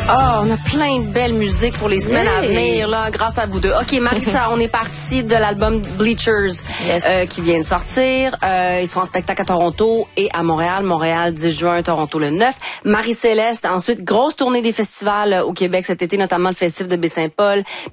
Oh, on a plein de belles musiques pour les semaines à venir, là, grâce à vous deux. OK, Marissa, on est parti de l'album Bleachers qui vient de sortir. Ils sont en spectacle à Toronto et à Montréal. Montréal, 10 juin, Toronto le 9. Marie-Céleste, ensuite, grosse tournée des festivals au Québec cet été, notamment le Festival de Baie-Saint-Paul.